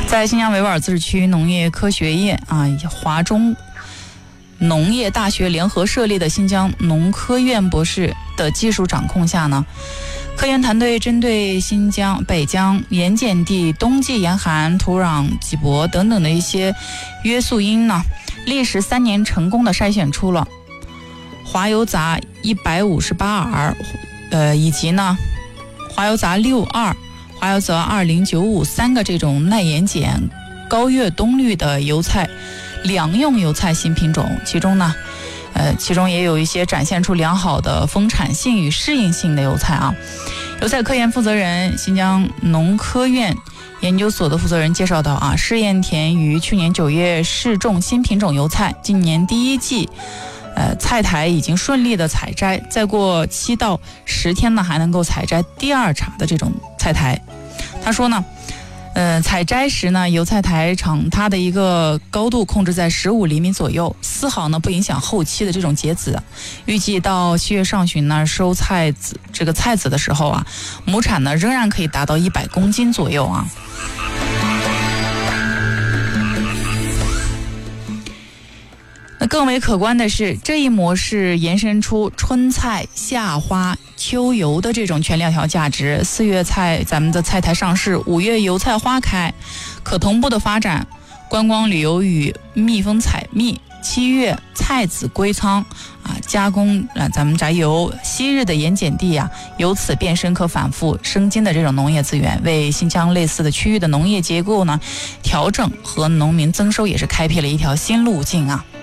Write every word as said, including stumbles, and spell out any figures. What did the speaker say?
在新疆维吾尔自治区农业科学院啊，华中农业大学联合设立的新疆农科院博士的技术掌控下呢，科研团队针对新疆、北疆盐碱地冬季严寒、土壤瘠薄等等的一些约束因呢，历时三年成功的筛选出了华油杂一百五十八尔，呃，以及呢华油杂六二、华油杂二零九五三个这种耐盐碱、高越冬绿的油菜两用油菜新品种，其中呢，呃，其中也有一些展现出良好的丰产性与适应性的油菜啊。油菜科研负责人、新疆农科院研究所的负责人介绍到啊，试验田于去年九月试种新品种油菜，今年第一季，呃，菜台已经顺利的采摘，再过七到十天呢，还能够采摘第二茬的这种菜台。他说呢。呃，采摘时呢，油菜台场它的一个高度控制在十五厘米左右，丝毫呢不影响后期的这种结籽。预计到七月上旬呢，收菜籽这个菜籽的时候啊，亩产呢仍然可以达到一百公斤左右啊。那更为可观的是，这一模式延伸出春菜、夏花、秋油的这种全链条价值。四月菜咱们的菜台上市，五月油菜花开，可同步的发展观光旅游与蜜蜂采蜜。七月菜籽归仓啊，加工啊，咱们摘油。昔日的盐碱地啊，由此变身可反复生金的这种农业资源，为新疆类似的区域的农业结构呢调整和农民增收也是开辟了一条新路径啊。